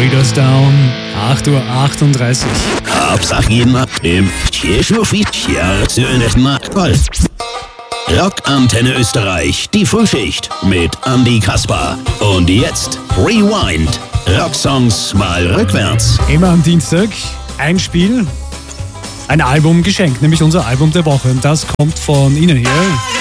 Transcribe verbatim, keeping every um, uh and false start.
Readers Down, acht Uhr achtunddreißig. Hauptsache jeden Mal im Rock Antenne Österreich, die Frühschicht mit Andy Kaspar. Und jetzt Rewind. Rocksongs mal rückwärts. Immer am Dienstag ein Spiel, ein Album geschenkt, nämlich unser Album der Woche. Und das kommt von Ihnen hier.